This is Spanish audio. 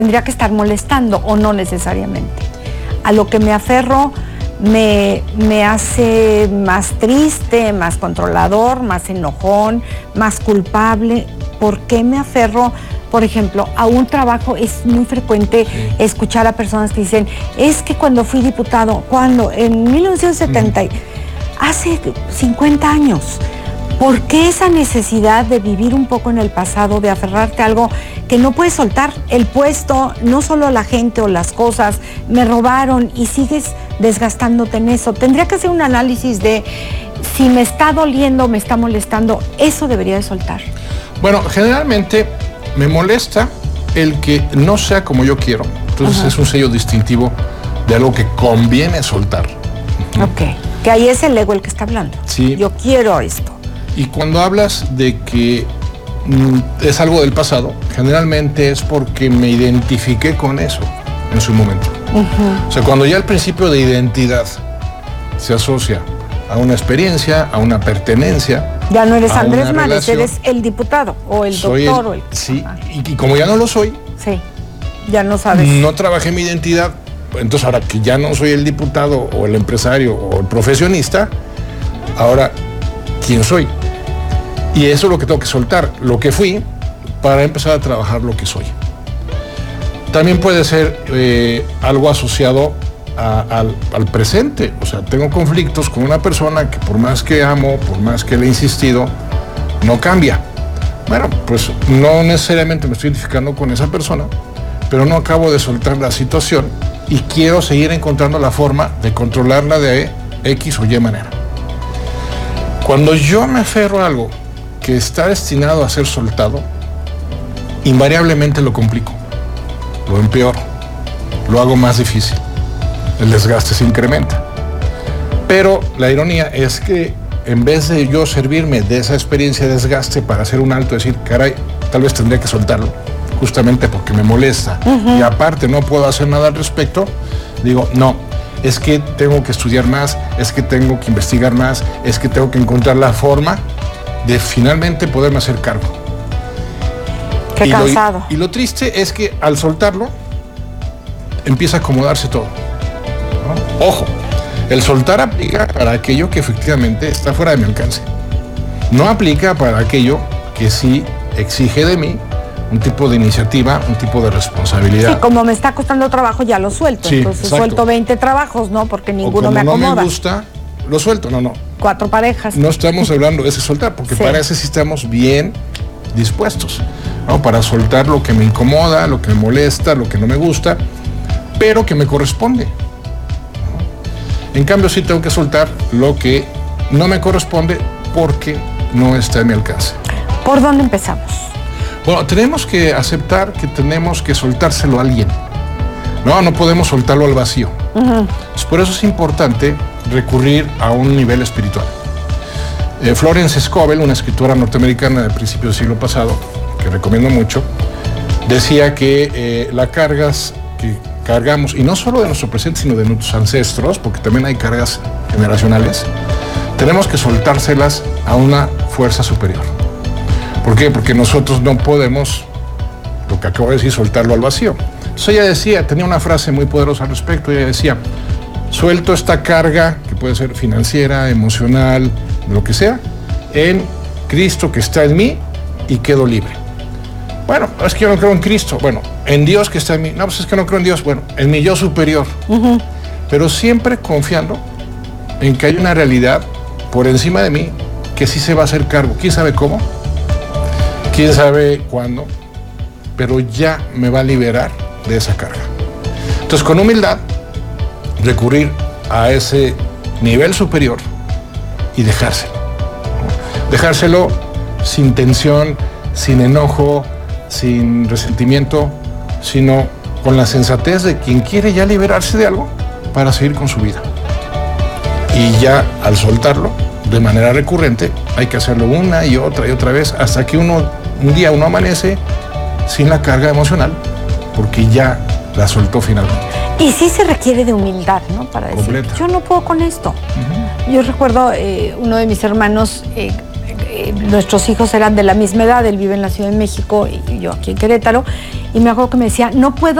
tendría que estar molestando o no necesariamente. A lo que me aferro me hace más triste, más controlador, más enojón, más culpable. ¿Por qué me aferro? Por ejemplo, a un trabajo es muy frecuente escuchar a personas que dicen, es que cuando fui diputado, cuando en 1970, hace 50 años, ¿por qué esa necesidad de vivir un poco en el pasado, de aferrarte a algo que no puedes soltar? El puesto, no solo la gente o las cosas, me robaron y sigues desgastándote en eso. Tendría que hacer un análisis de si me está doliendo, me está molestando, eso debería de soltar. Bueno, generalmente me molesta el que no sea como yo quiero. Entonces es un sello distintivo de algo que conviene soltar. Ok, que ahí es el ego el que está hablando. Sí. Yo quiero esto. Y cuando hablas de que es algo del pasado, generalmente es porque me identifiqué con eso en su momento. O sea, cuando ya el principio de identidad se asocia a una experiencia, a una pertenencia. Ya no eres Andrés Mares, eres el diputado o el doctor. O el... Sí, y como ya no lo soy, sí, ya no sabes. No trabajé mi identidad, entonces ahora que ya no soy el diputado o el empresario o el profesionista, ahora, ¿quién soy? Y eso es lo que tengo que soltar, lo que fui, para empezar a trabajar lo que soy. También puede ser algo asociado al presente. O sea, tengo conflictos con una persona que por más que amo, por más que le he insistido, no cambia. Bueno, pues no necesariamente me estoy identificando con esa persona, pero no acabo de soltar la situación y quiero seguir encontrando la forma de controlarla de X o Y manera. Cuando yo me aferro a algo que está destinado a ser soltado, invariablemente lo complico, lo empeoro, lo hago más difícil. El desgaste se incrementa. Pero la ironía es que en vez de yo servirme de esa experiencia de desgaste para hacer un alto, decir, caray, tal vez tendría que soltarlo, justamente porque me molesta, y aparte no puedo hacer nada al respecto, digo, no, es que tengo que estudiar más, es que tengo que investigar más, es que tengo que encontrar la forma de finalmente poderme hacer cargo. Qué cansado. Y lo triste es que al soltarlo, empieza a acomodarse todo. ¿No? Ojo, el soltar aplica para aquello que efectivamente está fuera de mi alcance. No aplica para aquello que sí exige de mí un tipo de iniciativa, un tipo de responsabilidad. Sí, como me está costando trabajo, ya lo suelto. Sí, entonces exacto. Suelto 20 trabajos, ¿no? Porque ninguno me acomoda. No me gusta, lo suelto, no. 4 parejas. No estamos hablando de ese soltar, porque para ese sí estamos bien dispuestos, ¿no? Para soltar lo que me incomoda, lo que me molesta, lo que no me gusta, pero que me corresponde. En cambio, sí tengo que soltar lo que no me corresponde porque no está en mi alcance. ¿Por dónde empezamos? Bueno, tenemos que aceptar que tenemos que soltárselo a alguien. No podemos soltarlo al vacío. Pues por eso es importante recurrir a un nivel espiritual. Florence Scovel, una escritora norteamericana del principio del siglo pasado, que recomiendo mucho, decía que las cargas que cargamos, y no solo de nuestro presente, sino de nuestros ancestros, porque también hay cargas generacionales, tenemos que soltárselas a una fuerza superior. ¿Por qué? Porque nosotros no podemos, lo que acabo de decir, soltarlo al vacío. Entonces ella decía, tenía una frase muy poderosa al respecto, ella decía, suelto esta carga, que puede ser financiera, emocional, lo que sea, en Cristo que está en mí y quedo libre. Bueno, es que yo no creo en Cristo. Bueno, en Dios que está en mí. No, pues es que no creo en Dios. Bueno, en mi yo superior. Pero siempre confiando en que hay una realidad por encima de mí que sí se va a hacer cargo. ¿Quién sabe cómo? ¿Quién sabe cuándo? Pero ya me va a liberar de esa carga. Entonces, con humildad, recurrir a ese nivel superior y dejárselo. Dejárselo sin tensión, sin enojo, sin resentimiento, sino con la sensatez de quien quiere ya liberarse de algo para seguir con su vida. Y ya al soltarlo, de manera recurrente, hay que hacerlo una y otra vez, hasta que un día uno amanece sin la carga emocional, porque ya la soltó finalmente. Y sí se requiere de humildad, ¿no? Para decir, completa. Yo no puedo con esto. Yo recuerdo uno de mis hermanos, nuestros hijos eran de la misma edad, él vive en la Ciudad de México y yo aquí en Querétaro, y me acuerdo que me decía, no puedo